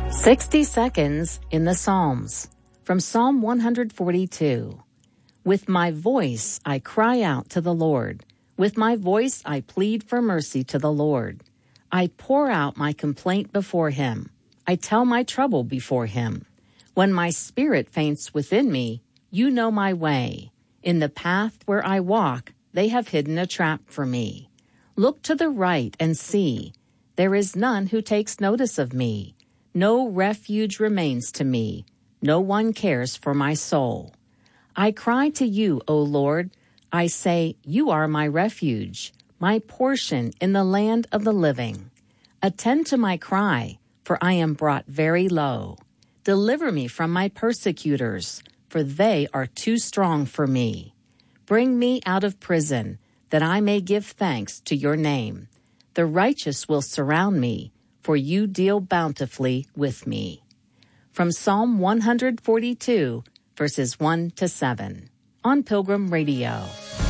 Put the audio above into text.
60 Seconds in the Psalms, from Psalm 142. With my voice I cry out to the Lord. With my voice I plead for mercy to the Lord. I pour out my complaint before him. I tell my trouble before him. When my spirit faints within me, you know my way. In the path where I walk, they have hidden a trap for me. Look to the right and see. There is none who takes notice of me. No refuge remains to me. No one cares for my soul. I cry to you, O Lord. I say, you are my refuge, my portion in the land of the living. Attend to my cry, for I am brought very low. Deliver me from my persecutors, for they are too strong for me. Bring me out of prison, that I may give thanks to your name. The righteous will surround me, for you deal bountifully with me. From Psalm 142, verses 1 to 7, on Pilgrim Radio.